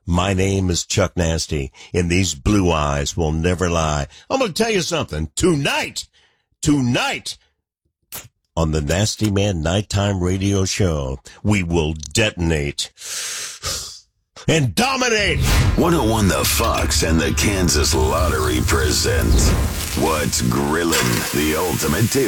My name is Chuck Nasty, and these blue eyes will never lie. I'm going to tell you something. Tonight, on the Nasty Man Nighttime Radio Show, we will detonate and dominate. 101 The Fox and the Kansas Lottery present What's Grillin', the ultimate